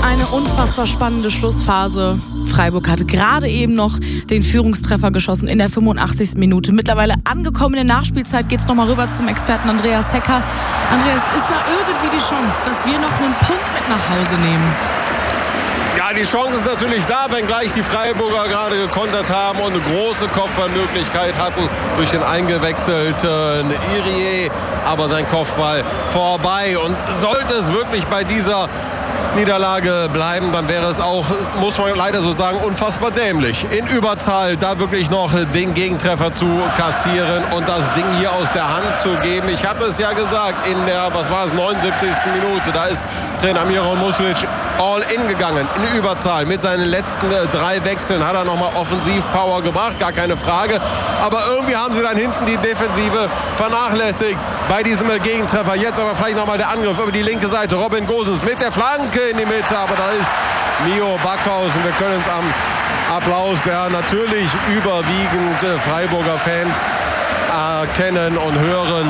Eine unfassbar spannende Schlussphase. Freiburg hat gerade eben noch den Führungstreffer geschossen in der 85. Minute. Mittlerweile angekommen in der Nachspielzeit geht's nochmal rüber zum Experten Andreas Hecker. Andreas, ist da irgendwie die Chance, dass wir noch einen Punkt mit nach Hause nehmen? Ja, die Chance ist natürlich da, wenngleich die Freiburger gerade gekontert haben und eine große Kopfballmöglichkeit hatten durch den eingewechselten Irie. Aber sein Kopfball vorbei. Und sollte es wirklich bei dieser Niederlage bleiben, dann wäre es auch, muss man leider so sagen, unfassbar dämlich. In Überzahl da wirklich noch den Gegentreffer zu kassieren und das Ding hier aus der Hand zu geben. Ich hatte es ja gesagt, in der, 79. Minute, da ist Trainer Miron Muslic all in gegangen, in Überzahl. Mit seinen letzten 3 Wechseln hat er nochmal Offensivpower gebracht, gar keine Frage. Aber irgendwie haben sie dann hinten die Defensive vernachlässigt bei diesem Gegentreffer. Jetzt aber vielleicht nochmal der Angriff über die linke Seite. Robin Gosens mit der Flanke in die Mitte, aber da ist Mio Backhaus und wir können es am Applaus der natürlich überwiegend Freiburger Fans erkennen und hören.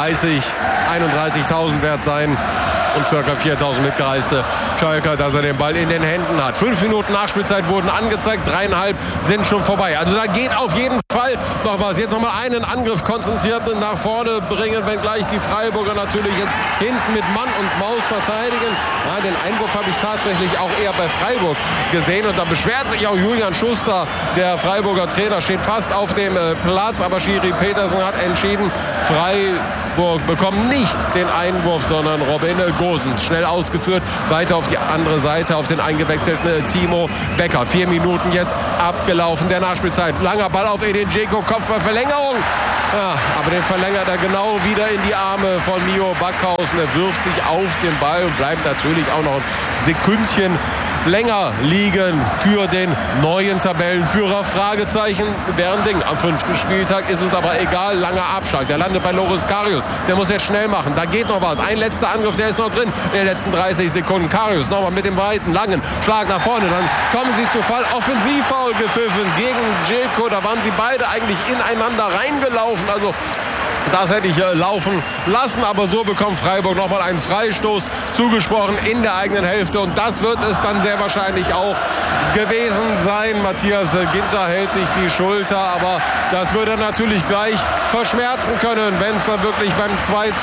31.000 wert sein und ca. 4.000 mitgereiste Schalker, dass er den Ball in den Händen hat. 5 Minuten Nachspielzeit wurden angezeigt, 3,5 sind schon vorbei. Also da geht auf jeden Fall noch was. Jetzt nochmal einen Angriff konzentriert nach vorne bringen, wenngleich die Freiburger natürlich jetzt hinten mit Mann und Maus verteidigen. Ja, den Einwurf habe ich tatsächlich auch eher bei Freiburg gesehen und da beschwert sich auch Julian Schuster, der Freiburger Trainer, steht fast auf dem Platz, aber Schiri Petersen hat entschieden, Freiburg bekommt nicht den Einwurf, sondern Robin Gosens. Schnell ausgeführt, weiter auf die andere Seite, auf den eingewechselten Timo Becker. 4 Minuten jetzt abgelaufen der Nachspielzeit. Langer Ball auf Edin Dzeko, Kopfballverlängerung. Ja, aber den verlängert er genau wieder in die Arme von Mio Backhausen. Er wirft sich auf den Ball und bleibt natürlich auch noch ein Sekündchen länger liegen für den neuen Tabellenführer. Fragezeichen wäre ein Ding. Am 5. Spieltag ist uns aber egal. Langer Abschlag. Der landet bei Loris Karius. Der muss jetzt schnell machen. Da geht noch was. Ein letzter Angriff, der ist noch drin in den letzten 30 Sekunden. Karius nochmal mit dem weiten, langen Schlag nach vorne. Dann kommen sie zu Fall. Offensivfoul gepfiffen gegen Dzeko. Da waren sie beide eigentlich ineinander reingelaufen. Also das hätte ich laufen lassen, aber so bekommt Freiburg nochmal einen Freistoß zugesprochen in der eigenen Hälfte und das wird es dann sehr wahrscheinlich auch gewesen sein. Matthias Ginter hält sich die Schulter, aber das würde er natürlich gleich verschmerzen können, wenn es dann wirklich beim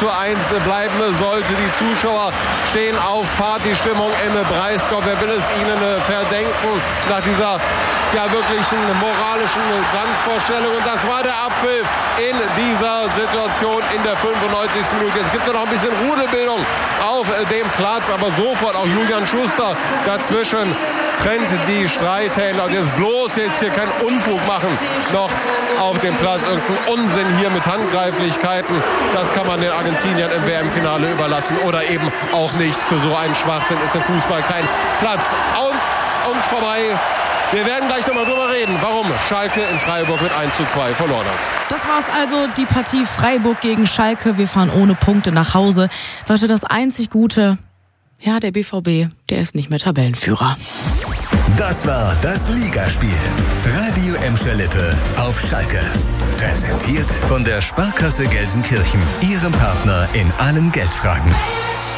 2:1 bleiben sollte. Die Zuschauer stehen auf Partystimmung im Breisgau. Wer will es ihnen verdenken nach dieser wirklichen moralischen Glanzvorstellung? Und das war der Abpfiff in dieser Situation in der 95. Minute. Jetzt gibt es noch ein bisschen Rudelbildung auf dem Platz, aber sofort auch Julian Schuster dazwischen trennt die Streithähne. Und jetzt bloß hier keinen Unfug machen noch auf dem Platz. Irgendein Unsinn hier mit Handgreiflichkeiten. Das kann man den Argentiniern im WM-Finale überlassen oder eben auch nicht. Für so einen Schwachsinn ist im Fußball kein Platz. Und vorbei. Wir werden gleich nochmal drüber reden, warum Schalke in Freiburg mit 1:2 verloren hat. Das war's also, die Partie Freiburg gegen Schalke. Wir fahren ohne Punkte nach Hause. Leute, das einzig Gute, ja, der BVB, der ist nicht mehr Tabellenführer. Das war das Ligaspiel. Radio Emscher Lippe auf Schalke. Präsentiert von der Sparkasse Gelsenkirchen, Ihrem Partner in allen Geldfragen.